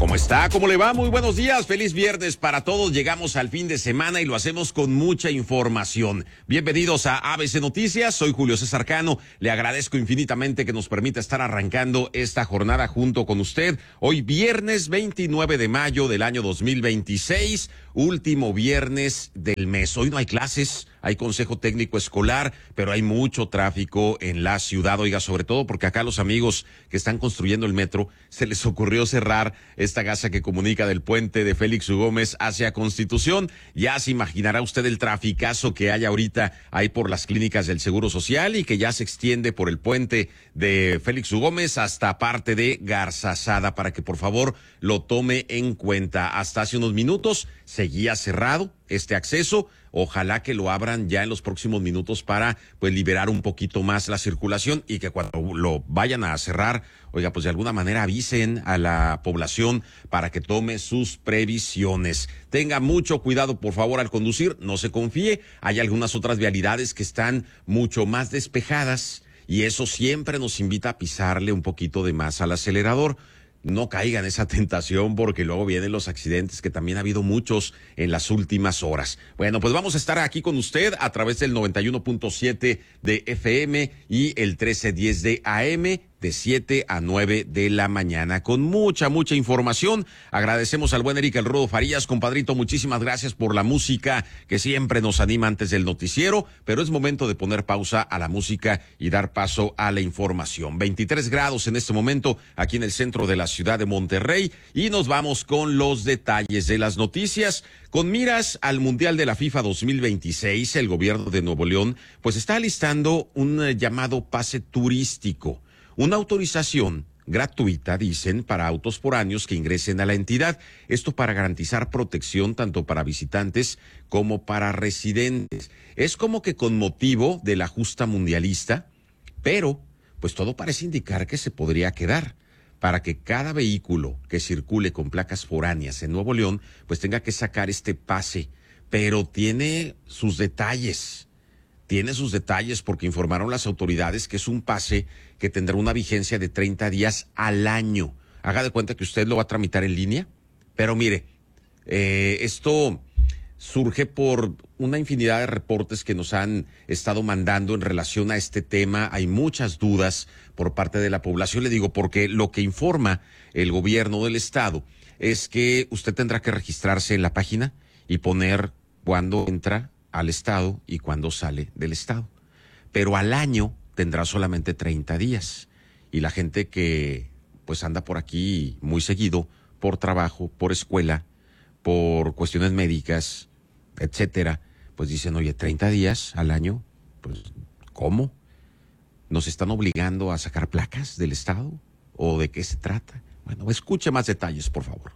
¿Cómo está? ¿Cómo le va? Muy buenos días, feliz viernes para todos. Llegamos al fin de semana y lo hacemos con mucha información. Bienvenidos a ABC Noticias, soy Julio César Cano. Le agradezco infinitamente que nos permita estar arrancando esta jornada junto con usted. Hoy viernes 29 de mayo del año 2026, último viernes del mes. Hoy no hay clases, hay consejo técnico escolar, pero hay mucho tráfico en la ciudad. Oiga, sobre todo porque acá los amigos que están construyendo el metro se les ocurrió cerrar esta gasa que comunica del puente de Félix U. Gómez hacia Constitución. Ya se imaginará usted el traficazo que hay ahorita ahí por las clínicas del Seguro Social y que ya se extiende por el puente de Félix U. Gómez hasta parte de Garzazada, para que por favor lo tome en cuenta. Hasta hace unos minutos seguía cerrado este acceso. Ojalá que lo abran ya en los próximos minutos para pues liberar un poquito más la circulación y que cuando lo vayan a cerrar, oiga, pues de alguna manera avisen a la población para que tome sus previsiones. Tenga mucho cuidado, por favor, al conducir, no se confíe. Hay algunas otras vialidades que están mucho más despejadas y eso siempre nos invita a pisarle un poquito de más al acelerador. No caigan en esa tentación porque luego vienen los accidentes, que también ha habido muchos en las últimas horas. Bueno, pues vamos a estar aquí con usted a través del 91.7 de FM y el 1310 de AM, de 7 a 9 de la mañana, con mucha información. Agradecemos al buen Eric El Rudo Farías, compadrito, muchísimas gracias por la música que siempre nos anima antes del noticiero, pero es momento de poner pausa a la música y dar paso a la información. 23 grados en este momento aquí en el centro de la ciudad de Monterrey y nos vamos con los detalles de las noticias. Con miras al Mundial de la FIFA 2026, el gobierno de Nuevo León pues está alistando un llamado pase turístico. Una autorización gratuita, dicen, para autos foráneos que ingresen a la entidad. Esto para garantizar protección tanto para visitantes como para residentes. Es como que con motivo de la justa mundialista, pero pues todo parece indicar que se podría quedar para que cada vehículo que circule con placas foráneas en Nuevo León pues tenga que sacar este pase. Pero tiene sus detalles. Porque informaron las autoridades que es un pase que tendrá una vigencia de 30 días al año. Haga de cuenta que usted lo va a tramitar en línea, pero mire, esto surge por una infinidad de reportes que nos han estado mandando en relación a este tema. Hay muchas dudas por parte de la población, le digo, porque lo que informa el gobierno del estado es que usted tendrá que registrarse en la página y poner cuándo entra al estado y cuándo sale del estado. Pero al año tendrá solamente 30 días. Y la gente que pues anda por aquí muy seguido, por trabajo, por escuela, por cuestiones médicas, etcétera, pues dicen, oye, 30 días al año, pues, ¿cómo? ¿Nos están obligando a sacar placas del estado? ¿O de qué se trata? Bueno, escuche más detalles, por favor.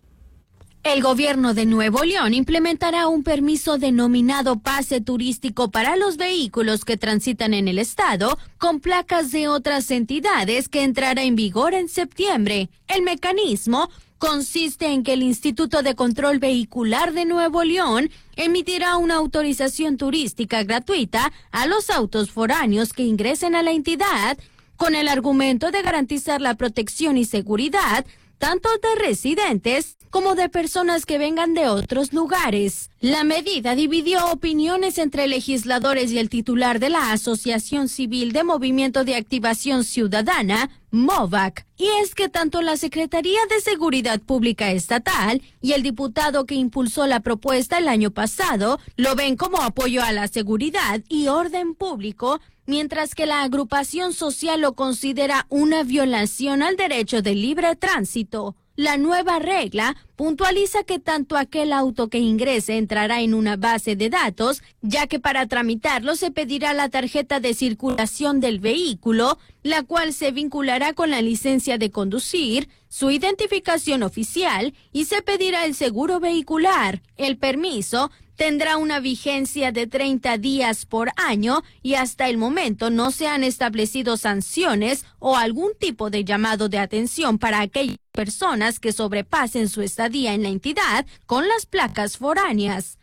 El gobierno de Nuevo León implementará un permiso denominado pase turístico para los vehículos que transitan en el estado con placas de otras entidades que entrará en vigor en septiembre. El mecanismo consiste en que el Instituto de Control Vehicular de Nuevo León emitirá una autorización turística gratuita a los autos foráneos que ingresen a la entidad con el argumento de garantizar la protección y seguridad tanto de residentes como de personas que vengan de otros lugares. La medida dividió opiniones entre legisladores y el titular de la Asociación Civil de Movimiento de Activación Ciudadana, MOVAC. Y es que tanto la Secretaría de Seguridad Pública Estatal y el diputado que impulsó la propuesta el año pasado lo ven como apoyo a la seguridad y orden público, mientras que la agrupación social lo considera una violación al derecho de libre tránsito. La nueva regla puntualiza que tanto aquel auto que ingrese entrará en una base de datos, ya que para tramitarlo se pedirá la tarjeta de circulación del vehículo, la cual se vinculará con la licencia de conducir, su identificación oficial y se pedirá el seguro vehicular. El permiso tendrá una vigencia de 30 días por año y hasta el momento no se han establecido sanciones o algún tipo de llamado de atención para aquellas personas que sobrepasen su estadía en la entidad con las placas foráneas.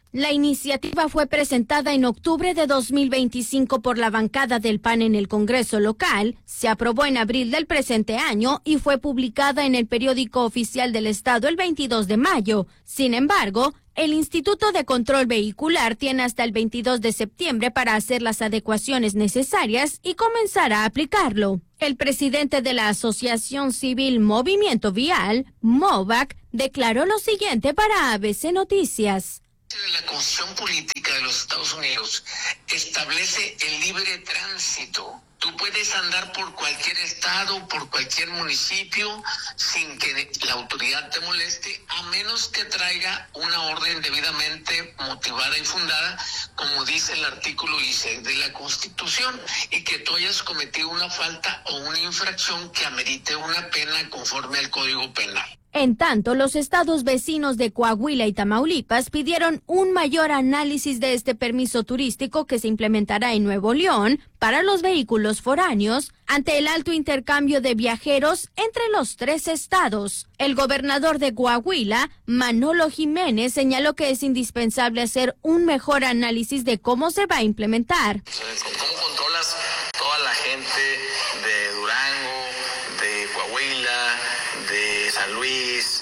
La iniciativa fue presentada en octubre de 2025 por la bancada del PAN en el Congreso local, se aprobó en abril del presente año y fue publicada en el Periódico Oficial del Estado el 22 de mayo. Sin embargo, el Instituto de Control Vehicular tiene hasta el 22 de septiembre para hacer las adecuaciones necesarias y comenzar a aplicarlo. El presidente de la Asociación Civil Movimiento Vial, MOVAC, declaró lo siguiente para ABC Noticias. La Constitución Política de los Estados Unidos establece el libre tránsito. Tú puedes andar por cualquier estado, por cualquier municipio, sin que la autoridad te moleste, a menos que traiga una orden debidamente motivada y fundada, como dice el artículo 16 de la Constitución, y que tú hayas cometido una falta o una infracción que amerite una pena conforme al Código Penal. En tanto, los estados vecinos de Coahuila y Tamaulipas pidieron un mayor análisis de este permiso turístico que se implementará en Nuevo León para los vehículos foráneos ante el alto intercambio de viajeros entre los tres estados. El gobernador de Coahuila, Manolo Jiménez, señaló que es indispensable hacer un mejor análisis de cómo se va a implementar. ¿Cómo controlas toda la gente de Durango, de Coahuila, de San Luis,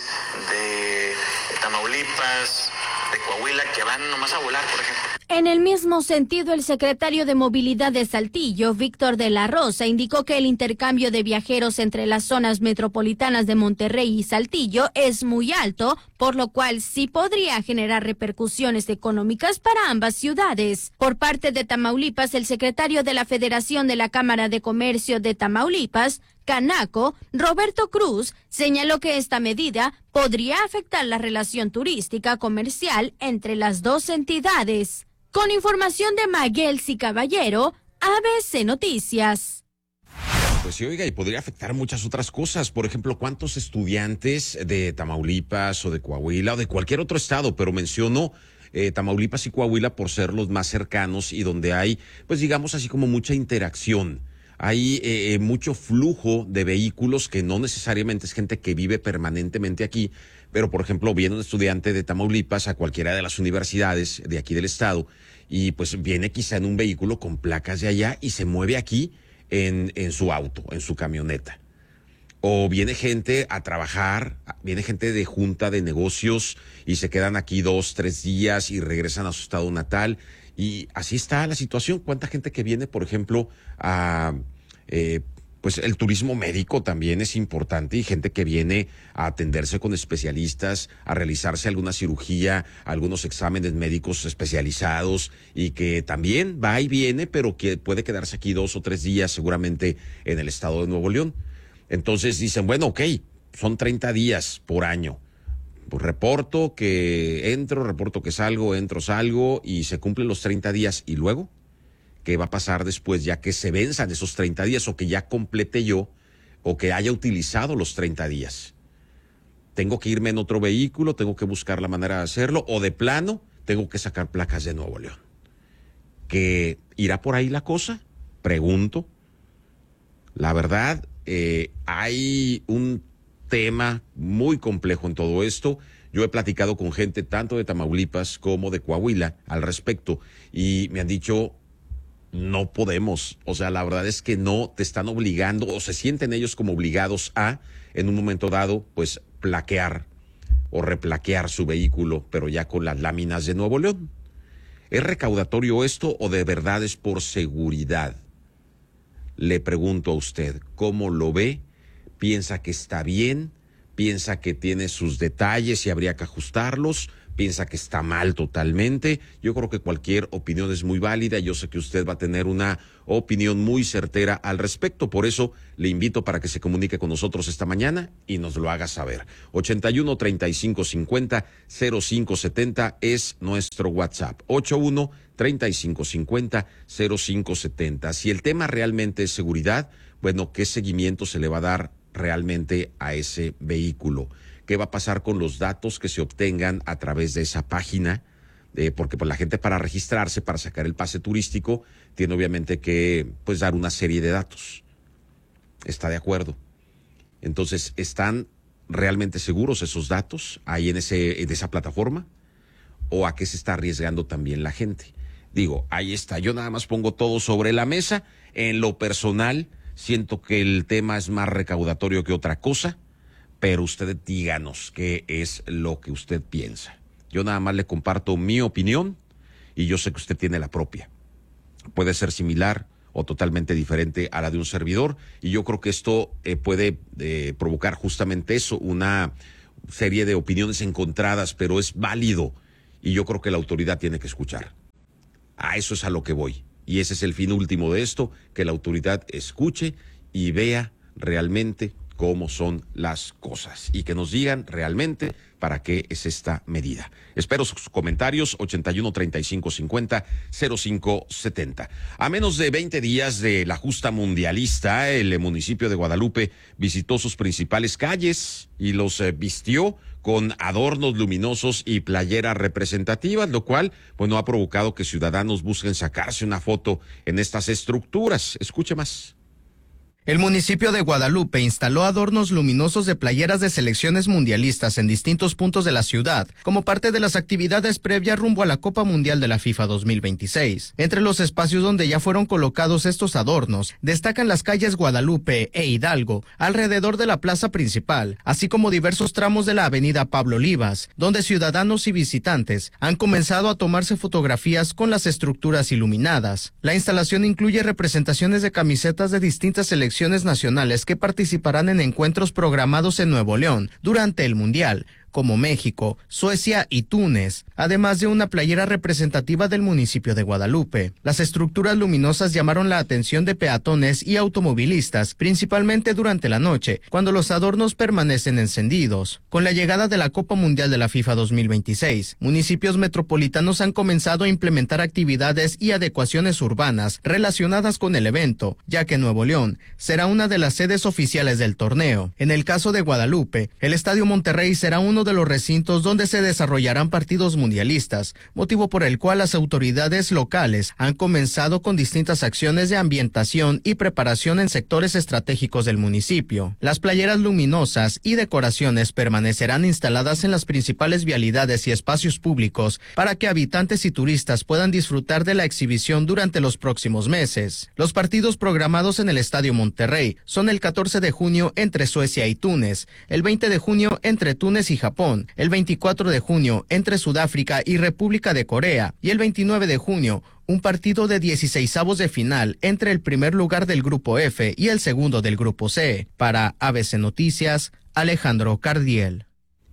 de Tamaulipas, de Coahuila, que van nomás a volar, por ejemplo? En el mismo sentido, el secretario de Movilidad de Saltillo, Víctor de la Rosa, indicó que el intercambio de viajeros entre las zonas metropolitanas de Monterrey y Saltillo es muy alto, por lo cual sí podría generar repercusiones económicas para ambas ciudades. Por parte de Tamaulipas, el secretario de la Federación de la Cámara de Comercio de Tamaulipas, Canaco, Roberto Cruz, señaló que esta medida podría afectar la relación turística comercial entre las dos entidades. Con información de Maguelsi Caballero, ABC Noticias. Pues sí, oiga, y podría afectar muchas otras cosas. Por ejemplo, ¿cuántos estudiantes de Tamaulipas o de Coahuila o de cualquier otro estado, pero menciono Tamaulipas y Coahuila por ser los más cercanos y donde hay, pues digamos así como mucha interacción? Hay mucho flujo de vehículos que no necesariamente es gente que vive permanentemente aquí, pero por ejemplo viene un estudiante de Tamaulipas a cualquiera de las universidades de aquí del estado y pues viene quizá en un vehículo con placas de allá y se mueve aquí en su auto, en su camioneta. O viene gente a trabajar, viene gente de junta de negocios y se quedan aquí 2, 3 días y regresan a su estado natal. Y así está la situación. ¿Cuánta gente que viene, por ejemplo, a pues el turismo médico también es importante y gente que viene a atenderse con especialistas, a realizarse alguna cirugía, algunos exámenes médicos especializados y que también va y viene, pero que puede quedarse aquí 2 o 3 días seguramente en el estado de Nuevo León? Entonces dicen, bueno, ok, son 30 días por año. Pues reporto que entro, reporto que salgo, entro, salgo y se cumplen los 30 días. ¿Y luego? ¿Qué va a pasar después ya que se venzan esos 30 días o que ya complete yo o que haya utilizado los 30 días? ¿Tengo que irme en otro vehículo? ¿Tengo que buscar la manera de hacerlo? ¿O de plano tengo que sacar placas de Nuevo León? ¿Que irá por ahí la cosa? Pregunto. La verdad, hay un tema muy complejo en todo esto. Yo he platicado con gente tanto de Tamaulipas como de Coahuila al respecto y me han dicho, no podemos. O sea, la verdad es que no te están obligando o se sienten ellos como obligados a, en un momento dado, pues plaquear o replaquear su vehículo, pero ya con las láminas de Nuevo León. ¿Es recaudatorio esto o de verdad es por seguridad? Le pregunto a usted, ¿cómo lo ve? ¿Piensa que está bien? ¿Piensa que tiene sus detalles y habría que ajustarlos? ¿Piensa que está mal totalmente? Yo creo que cualquier opinión es muy válida. Yo sé que usted va a tener una opinión muy certera al respecto. Por eso le invito para que se comunique con nosotros esta mañana y nos lo haga saber. 81 35 50 05 70 es nuestro WhatsApp. 81 35 50 05 70. Si el tema realmente es seguridad, bueno, ¿qué seguimiento se le va a dar realmente a ese vehículo? ¿Qué va a pasar con los datos que se obtengan a través de esa página? Porque pues, la gente para registrarse, para sacar el pase turístico, tiene obviamente que pues, dar una serie de datos. ¿Está de acuerdo? Entonces, ¿están realmente seguros esos datos ahí en esa plataforma? o a qué se está arriesgando también la gente. Digo, ahí está, yo nada más pongo todo sobre la mesa. En lo personal, siento que el tema es más recaudatorio que otra cosa, pero usted díganos qué es lo que usted piensa. Yo nada más le comparto mi opinión y yo sé que usted tiene la propia. Puede ser similar o totalmente diferente a la de un servidor, y yo creo que esto puede provocar justamente eso, una serie de opiniones encontradas, pero es válido, y yo creo que la autoridad tiene que escuchar. A eso es a lo que voy, y ese es el fin último de esto, que la autoridad escuche y vea realmente cómo son las cosas y que nos digan realmente para qué es esta medida. Espero sus comentarios, 81 35 50 05 70. A menos de 20 días de la justa mundialista, el municipio de Guadalupe visitó sus principales calles y los vistió con adornos luminosos y playeras representativas, lo cual, bueno, ha provocado que ciudadanos busquen sacarse una foto en estas estructuras. Escuche más. El municipio de Guadalupe instaló adornos luminosos de playeras de selecciones mundialistas en distintos puntos de la ciudad, como parte de las actividades previas rumbo a la Copa Mundial de la FIFA 2026. Entre los espacios donde ya fueron colocados estos adornos, destacan las calles Guadalupe e Hidalgo, alrededor de la plaza principal, así como diversos tramos de la avenida Pablo Olivas, donde ciudadanos y visitantes han comenzado a tomarse fotografías con las estructuras iluminadas. La instalación incluye representaciones de camisetas de distintas selecciones nacionales que participarán en encuentros programados en Nuevo León durante el Mundial, como México, Suecia y Túnez, además de una playera representativa del municipio de Guadalupe. Las estructuras luminosas llamaron la atención de peatones y automovilistas, principalmente durante la noche, cuando los adornos permanecen encendidos. Con la llegada de la Copa Mundial de la FIFA 2026, municipios metropolitanos han comenzado a implementar actividades y adecuaciones urbanas relacionadas con el evento, ya que Nuevo León será una de las sedes oficiales del torneo. En el caso de Guadalupe, el Estadio Monterrey será uno de los recintos donde se desarrollarán partidos mundialistas, motivo por el cual las autoridades locales han comenzado con distintas acciones de ambientación y preparación en sectores estratégicos del municipio. Las playeras luminosas y decoraciones permanecerán instaladas en las principales vialidades y espacios públicos para que habitantes y turistas puedan disfrutar de la exhibición durante los próximos meses. Los partidos programados en el Estadio Monterrey son el 14 de junio entre Suecia y Túnez, el 20 de junio entre Túnez y Japón, el 24 de junio entre Sudáfrica y República de Corea y el 29 de junio un partido de 16avos de final entre el primer lugar del Grupo F y el segundo del Grupo C. Para ABC Noticias, Alejandro Cardiel.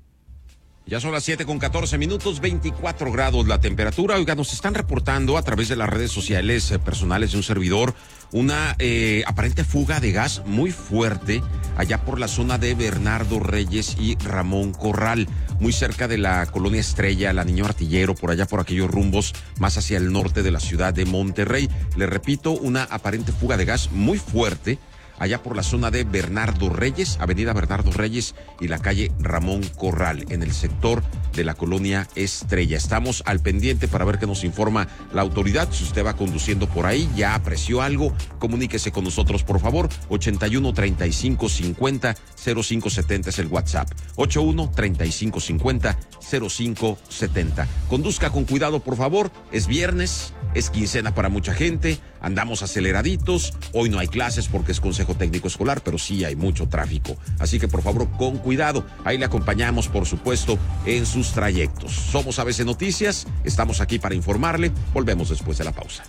Ya son las 7:14, 24 grados la temperatura. Oiga, nos están reportando a través de las redes sociales personales de un servidor una aparente fuga de gas muy fuerte allá por la zona de Bernardo Reyes y Ramón Corral, muy cerca de la colonia Estrella, la Niño Artillero, por allá por aquellos rumbos más hacia el norte de la ciudad de Monterrey. Le repito, una aparente fuga de gas muy fuerte allá por la zona de Bernardo Reyes, avenida Bernardo Reyes y la calle Ramón Corral, en el sector de la colonia Estrella. Estamos al pendiente para ver qué nos informa la autoridad. Si usted va conduciendo por ahí, ya apreció algo, comuníquese con nosotros, por favor. 81 35 50 05 70 es el WhatsApp. 81 35 50 05 70. Conduzca con cuidado, por favor. Es viernes, es quincena para mucha gente, andamos aceleraditos. Hoy no hay clases porque es consejo técnico escolar, pero sí hay mucho tráfico. Así que, por favor, con cuidado. Ahí le acompañamos, por supuesto, en sus trayectos. Somos ABC Noticias, estamos aquí para informarle. Volvemos después de la pausa.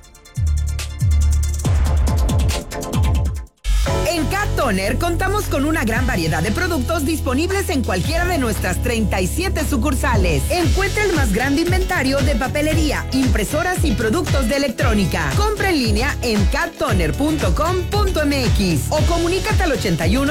En Cat Toner contamos con una gran variedad de productos disponibles en cualquiera de nuestras 37 sucursales. Encuentra el más grande inventario de papelería, impresoras y productos de electrónica. Compra en línea en cattoner.com.mx o comunícate al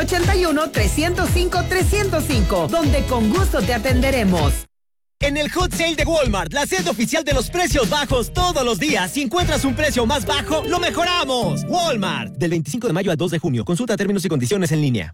8181-305-305, donde con gusto te atenderemos. En el Hot Sale de Walmart, la sede oficial de los precios bajos todos los días. Si encuentras un precio más bajo, ¡lo mejoramos! Walmart. Del 25 de mayo al 2 de junio. Consulta términos y condiciones en línea.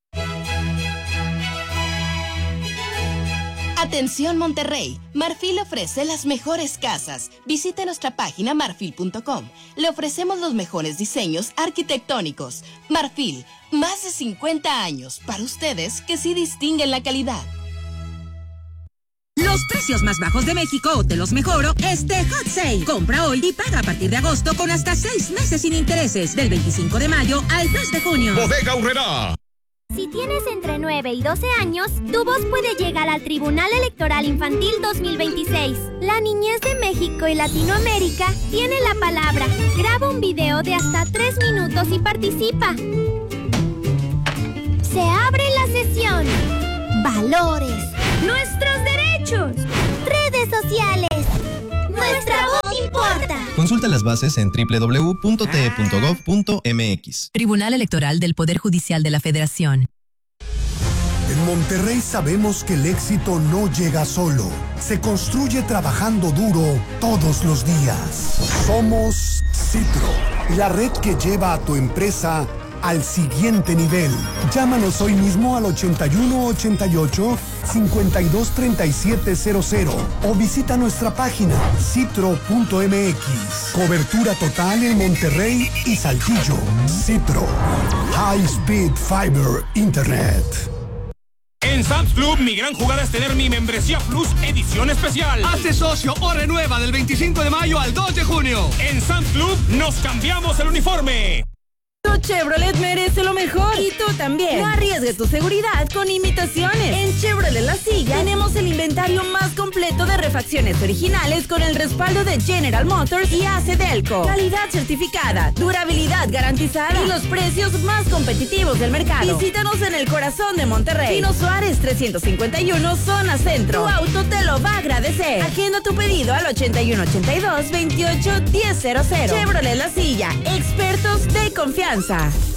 Atención Monterrey, Marfil ofrece las mejores casas. Visite nuestra página marfil.com. Le ofrecemos los mejores diseños arquitectónicos. Marfil, más de 50 años para ustedes que sí distinguen la calidad. Los precios más bajos de México te los mejoro Hot Sale. Compra hoy y paga a partir de agosto con hasta 6 meses sin intereses. Del 25 de mayo al 3 de junio. Bodega Aurrerá. Si tienes entre 9 y 12 años, tu voz puede llegar al Tribunal Electoral Infantil 2026. La niñez de México y Latinoamérica tiene la palabra. Graba un video de hasta 3 minutos y participa. Se abre la sesión. Valores. Nuestros derechos. Redes sociales. Nuestra voz importa. Consulta las bases en www.te.gov.mx. Tribunal Electoral del Poder Judicial de la Federación. En Monterrey sabemos que el éxito no llega solo. Se construye trabajando duro todos los días. Somos Citro, la red que lleva a tu empresa al siguiente nivel. Llámanos hoy mismo al 8188-523700 o visita nuestra página citro.mx. Cobertura total en Monterrey y Saltillo. Citro. High Speed Fiber Internet. En Sam's Club, mi gran jugada es tener mi membresía Plus edición especial. Hazte socio o renueva del 25 de mayo al 2 de junio. En Sam's Club nos cambiamos el uniforme. Tu Chevrolet merece lo mejor y tú también. No arriesgues tu seguridad con imitaciones. En Chevrolet La Silla tenemos el inventario más completo de refacciones originales con el respaldo de General Motors y AC Delco. Calidad certificada, durabilidad garantizada y los precios más competitivos del mercado. Visítanos en el corazón de Monterrey. Pino Suárez 351, zona centro. Tu auto te lo va a agradecer. Agenda tu pedido al 8182-28-1000. Chevrolet La Silla, expertos de confianza.